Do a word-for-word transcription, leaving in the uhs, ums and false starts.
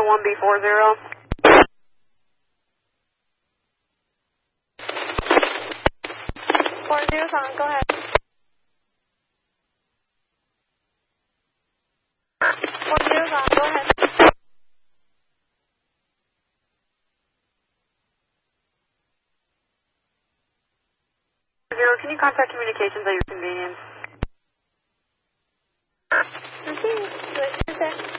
one B forty. four zero, Tom, go ahead. four zero, Tom, go ahead. Zero, can you contact communications at your convenience? Okay, good.